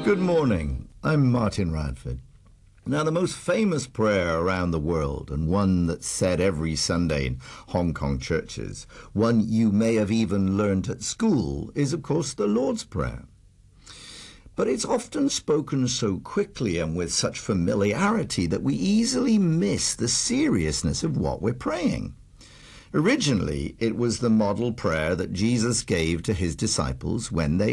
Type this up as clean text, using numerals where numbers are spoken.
Good morning. I'm Martin Radford. Now, the most famous prayer around the world, and one that's said every Sunday in Hong Kong churches, one you may have even learned at school, is, of course, the Lord's Prayer. But it's often spoken so quickly and with such familiarity that we easily miss the seriousness of what we're praying. Originally, it was the model prayer that Jesus gave to his disciples when they